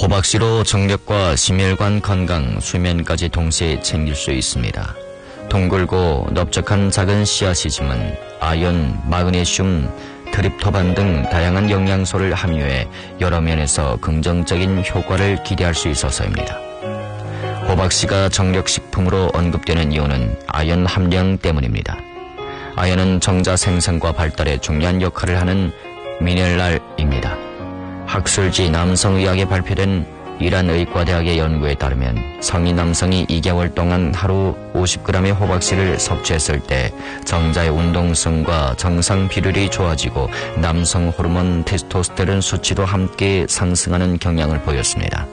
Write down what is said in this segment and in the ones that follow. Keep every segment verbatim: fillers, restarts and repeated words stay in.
호박씨로 정력과 심혈관 건강, 수면까지 동시에 챙길 수 있습니다. 둥글고 넓적한 작은 씨앗이지만 아연, 마그네슘, 트립토판 등 다양한 영양소를 함유해 여러 면에서 긍정적인 효과를 기대할 수 있어서입니다. 호박씨가 정력식품으로 언급되는 이유는 아연 함량 때문입니다. 아연은 정자 생성과 발달에 중요한 역할을 하는 미네랄입니다. 학술지 남성의학에 발표된 이란 의과대학의 연구에 따르면 성인 남성이 이 개월 동안 하루 오십 그램의 호박씨를 섭취했을 때 정자의 운동성과 정상 비율이 좋아지고 남성 호르몬 테스토스테론 수치도 함께 상승하는 경향을 보였습니다.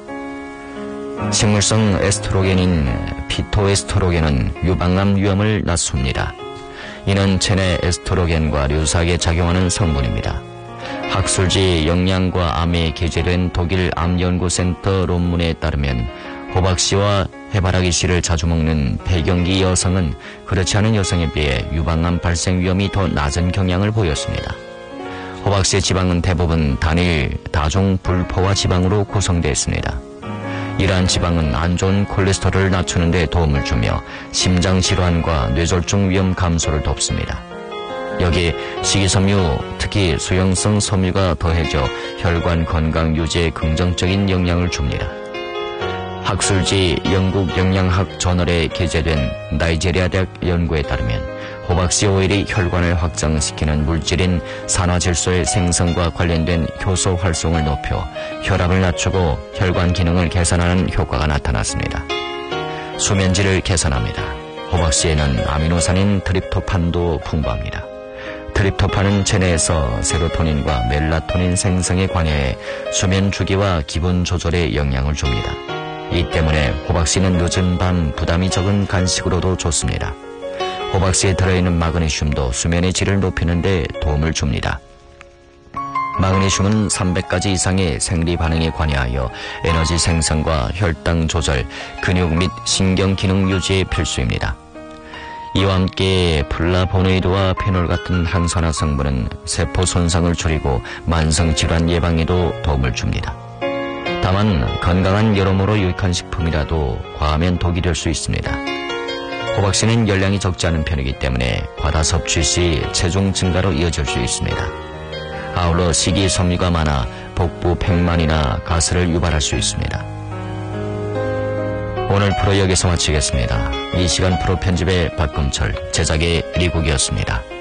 식물성 에스트로겐인 피토에스트로겐은 유방암 위험을 낮춥니다. 이는 체내 에스트로겐과 유사하게 작용하는 성분입니다. 학술지 영양과 암에 게재된 독일 암연구센터 논문에 따르면 호박씨와 해바라기씨를 자주 먹는 폐경기 여성은 그렇지 않은 여성에 비해 유방암 발생 위험이 더 낮은 경향을 보였습니다. 호박씨의 지방은 대부분 단일 다종 불포화 지방으로 구성되어 있습니다. 이러한 지방은 안 좋은 콜레스테롤을 낮추는 데 도움을 주며 심장질환과 뇌졸중 위험 감소를 돕습니다. 여기에 식이섬유, 특히 수용성 섬유가 더해져 혈관 건강 유지에 긍정적인 영향을 줍니다. 학술지 영국 영양학 저널에 게재된 나이지리아 대학 연구에 따르면 호박씨 오일이 혈관을 확장시키는 물질인 산화질소의 생성과 관련된 효소 활성을 높여 혈압을 낮추고 혈관 기능을 개선하는 효과가 나타났습니다. 수면질을 개선합니다. 호박씨에는 아미노산인 트립토판도 풍부합니다. 트립토판은 체내에서 세로토닌과 멜라토닌 생성에 관여해 수면 주기와 기분 조절에 영향을 줍니다. 이 때문에 호박씨는 늦은 밤 부담이 적은 간식으로도 좋습니다. 호박씨에 들어있는 마그네슘도 수면의 질을 높이는 데 도움을 줍니다. 마그네슘은 삼백 가지 이상의 생리 반응에 관여하여 에너지 생성과 혈당 조절, 근육 및 신경 기능 유지에 필수입니다. 이와 함께 플라보노이드와 페놀 같은 항산화 성분은 세포 손상을 줄이고 만성질환 예방에도 도움을 줍니다. 다만 건강한 여러모로 유익한 식품이라도 과하면 독이 될 수 있습니다. 호박씨는 열량이 적지 않은 편이기 때문에 과다 섭취 시 체중 증가로 이어질 수 있습니다. 아울러 식이섬유가 많아 복부 팽만이나 가스를 유발할 수 있습니다. 오늘 프로 여기서 마치겠습니다. 이 시간 프로 편집의 박금철, 제작의 리국이었습니다.